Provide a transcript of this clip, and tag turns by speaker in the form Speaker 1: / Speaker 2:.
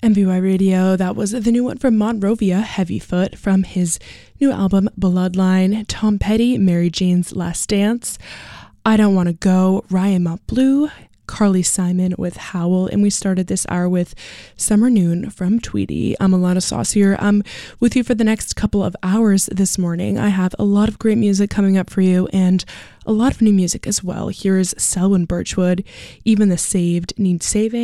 Speaker 1: MBY Radio, that was the new one from Monrovia, Heavyfoot, from his new album Bloodline. Tom Petty, Mary Jane's Last Dance. I Don't Want to Go, Ryan Mount Blue, Carly Simon with Howl, and we started this hour with Summer Noon from Tweety. I'm Alana Saucier. I'm with you for the next couple of hours this morning. I have a lot of great music coming up for you and a lot of new music as well. Here's Selwyn Birchwood, Even the Saved Need Saving.